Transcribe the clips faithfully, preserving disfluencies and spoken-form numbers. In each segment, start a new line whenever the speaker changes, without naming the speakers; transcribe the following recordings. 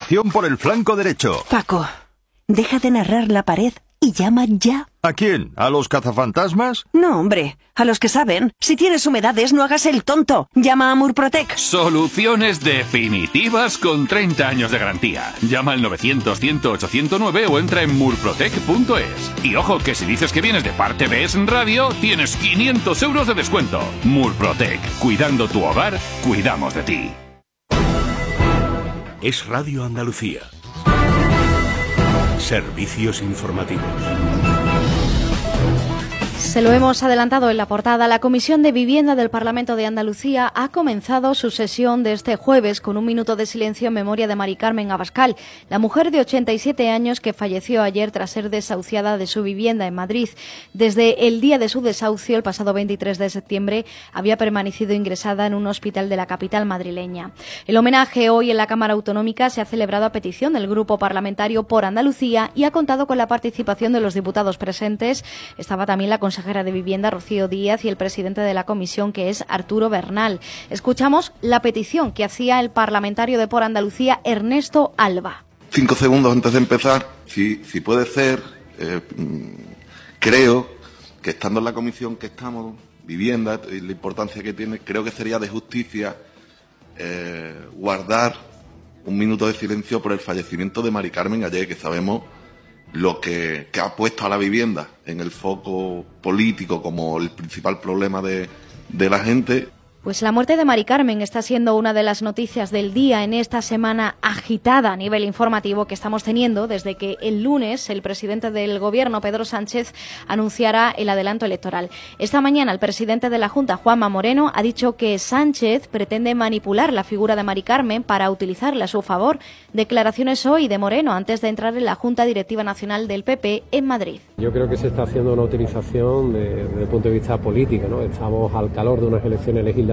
Opción por el flanco derecho.
Paco, deja de narrar la pared y llama ya.
¿A quién? ¿A los cazafantasmas?
No, hombre, a los que saben. Si tienes humedades, no hagas el tonto. Llama a Murprotec.
Soluciones definitivas con treinta años de garantía. Llama al novecientos, cien, ocho cero nueve o entra en murprotec punto es. Y ojo, que si dices que vienes de parte de Es Radio, tienes quinientos euros de descuento. Murprotec. Cuidando tu hogar, cuidamos de ti.
Es Radio Andalucía. Servicios informativos.
Se lo hemos adelantado en la portada. La Comisión de Vivienda del Parlamento de Andalucía ha comenzado su sesión de este jueves con un minuto de silencio en memoria de Mari Carmen Abascal, la mujer de ochenta y siete años que falleció ayer tras ser desahuciada de su vivienda en Madrid. Desde el día de su desahucio, el pasado veintitrés de septiembre, había permanecido ingresada en un hospital de la capital madrileña. El homenaje hoy en la Cámara Autonómica se ha celebrado a petición del Grupo Parlamentario por Andalucía y ha contado con la participación de los diputados presentes. Estaba también la consejera de Vivienda, Rocío Díaz, y el presidente de la comisión, que es Arturo Bernal. Escuchamos la petición que hacía el parlamentario de Por Andalucía, Ernesto Alba.
Cinco segundos antes de empezar, si, si puede ser, eh, creo que estando en la comisión que estamos, Vivienda, y la importancia que tiene, creo que sería de justicia eh, guardar un minuto de silencio por el fallecimiento de Mari Carmen ayer, que sabemos lo que, que ha puesto a la vivienda en el foco político como el principal problema de, de la gente.
Pues la muerte de Mari Carmen está siendo una de las noticias del día en esta semana agitada a nivel informativo que estamos teniendo desde que el lunes el presidente del Gobierno, Pedro Sánchez, anunciara el adelanto electoral. Esta mañana el presidente de la Junta, Juanma Moreno, ha dicho que Sánchez pretende manipular la figura de Mari Carmen para utilizarla a su favor. Declaraciones hoy de Moreno antes de entrar en la Junta Directiva Nacional del P P en Madrid.
Yo creo que se está haciendo una utilización de, desde el punto de vista político, ¿no? Estamos al calor de unas elecciones legislativas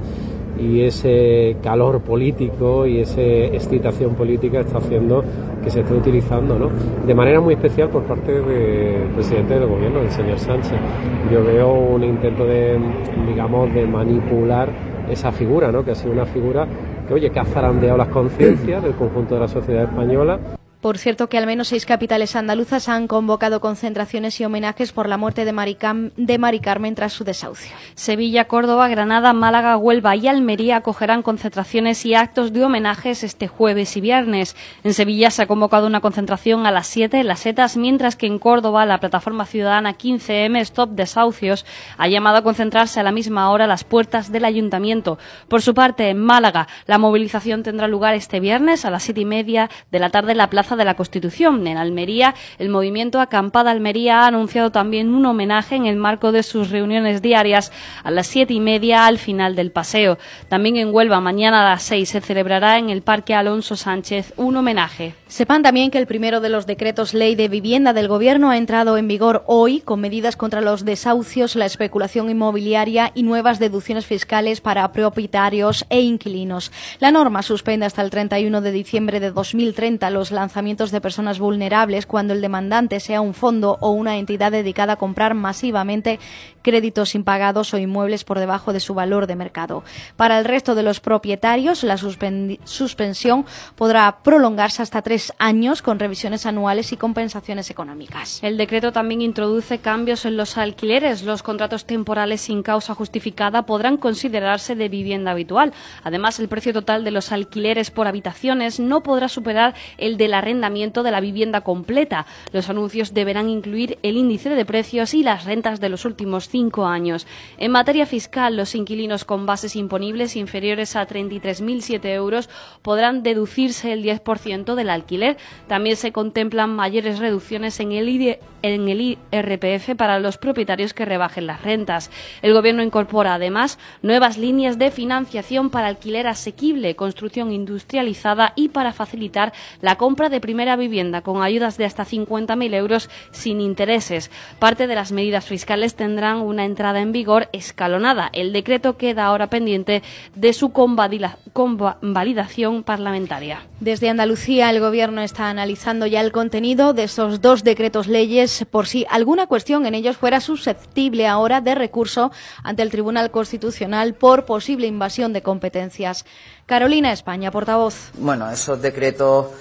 y ese calor político y esa excitación política está haciendo que se esté utilizando, ¿no?, de manera muy especial por parte del presidente del Gobierno, el señor Sánchez. Yo veo un intento de, digamos, de manipular esa figura, ¿no?, que ha sido una figura que, oye, que ha zarandeado las conciencias del conjunto de la sociedad española.
Por cierto, que al menos seis capitales andaluzas han convocado concentraciones y homenajes por la muerte de Mari, Cam- de Mari Carmen tras su desahucio.
Sevilla, Córdoba, Granada, Málaga, Huelva y Almería acogerán concentraciones y actos de homenajes este jueves y viernes. En Sevilla se ha convocado una concentración a las siete en Las Setas, mientras que en Córdoba la plataforma ciudadana quince eme Stop Desahucios ha llamado a concentrarse a la misma hora a las puertas del ayuntamiento. Por su parte, en Málaga, la movilización tendrá lugar este viernes a las siete y media de la tarde en la Plaza de la Constitución. En Almería, el movimiento Acampada Almería ha anunciado también un homenaje en el marco de sus reuniones diarias a las siete y media al final del paseo. También en Huelva, mañana a las seis, se celebrará en el Parque Alonso Sánchez un homenaje.
Sepan también que el primero de los decretos ley de vivienda del Gobierno ha entrado en vigor hoy, con medidas contra los desahucios, la especulación inmobiliaria y nuevas deducciones fiscales para propietarios e inquilinos. La norma suspende hasta el treinta y uno de diciembre de dos mil treinta los lanzamientos de personas vulnerables cuando el demandante sea un fondo o una entidad dedicada a comprar masivamente créditos impagados o inmuebles por debajo de su valor de mercado. Para el resto de los propietarios, la suspensión podrá prolongarse hasta tres años con revisiones anuales y compensaciones económicas.
El decreto también introduce cambios en los alquileres. Los contratos temporales sin causa justificada podrán considerarse de vivienda habitual. Además, el precio total de los alquileres por habitaciones no podrá superar el del arrendamiento de la vivienda completa. Los anuncios deberán incluir el índice de precios y las rentas de los últimos cinco años. En materia fiscal, los inquilinos con bases imponibles inferiores a treinta y tres mil siete euros podrán deducirse el diez por ciento del alquiler. También se contemplan mayores reducciones en el, I D, en el I R P F para los propietarios que rebajen las rentas. El Gobierno incorpora además nuevas líneas de financiación para alquiler asequible, construcción industrializada y para facilitar la compra de primera vivienda con ayudas de hasta cincuenta mil euros sin intereses. Parte de las medidas fiscales tendrán una entrada en vigor escalonada. El decreto queda ahora pendiente de su convalidación parlamentaria.
Desde Andalucía, el Gobierno está analizando ya el contenido de esos dos decretos leyes por si alguna cuestión en ellos fuera susceptible ahora de recurso ante el Tribunal Constitucional por posible invasión de competencias. Carolina España, portavoz.
Bueno, esos decretos